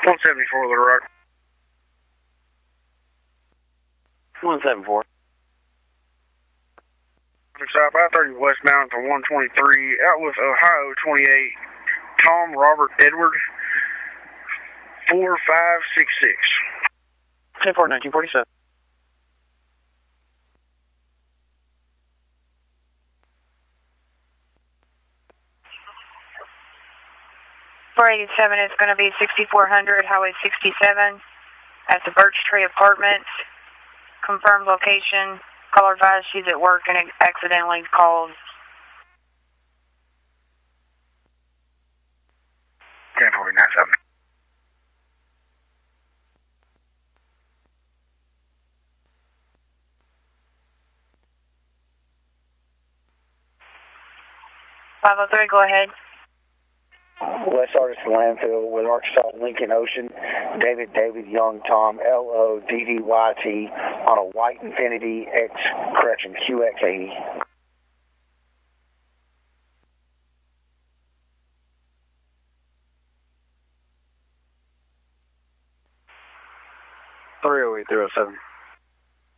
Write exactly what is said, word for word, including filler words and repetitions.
one seventy-four Little Rock. one seventy-four. South I thirty westbound for one twenty-three. Out with Ohio twenty-eight. Tom Robert Edward. four five six six. ten four, nineteen forty-seven. four eighty-seven is going to be sixty-four hundred, Highway sixty-seven at the Birch Tree Apartments. Confirmed location. Caller advised she's at work and accidentally called. ten forty-nine seven. five oh three, go ahead. West Artist Landfill with Arkansas Lincoln Ocean, David David Young Tom, L O D D Y T, on a white Infinity X, correction, Q X eighty. three oh eight, three oh seven.